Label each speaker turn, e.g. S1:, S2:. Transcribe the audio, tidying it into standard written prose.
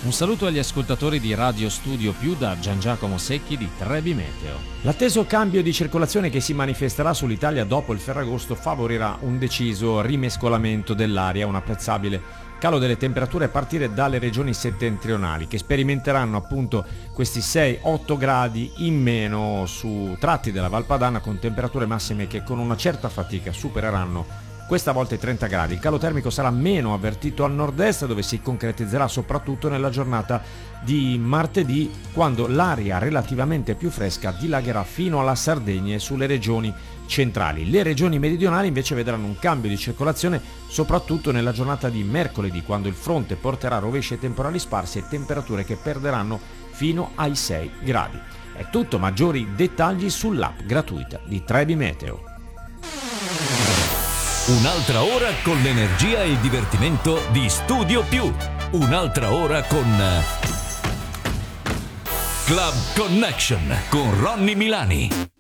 S1: Un saluto agli ascoltatori di Radio Studio Più da Gian Giacomo Secchi di Trebi Meteo.
S2: L'atteso cambio di circolazione che si manifesterà sull'Italia dopo il Ferragosto favorirà un deciso rimescolamento dell'aria, un apprezzabile calo delle temperature a partire dalle regioni settentrionali che sperimenteranno appunto questi 6-8 gradi in meno su tratti della Valpadana con temperature massime che con una certa fatica supereranno questa volta i 30 gradi. Il calo termico sarà meno avvertito al nord-est, dove si concretizzerà soprattutto nella giornata di martedì, quando l'aria relativamente più fresca dilagherà fino alla Sardegna e sulle regioni centrali. Le regioni meridionali invece vedranno un cambio di circolazione soprattutto nella giornata di mercoledì, quando il fronte porterà rovesci e temporali sparsi e temperature che perderanno fino ai 6 gradi. È tutto, maggiori dettagli sull'app gratuita di Trebi Meteo.
S3: Un'altra ora con l'energia e il divertimento di Studio Più. Un'altra ora con Club Connection con Ronny Milani.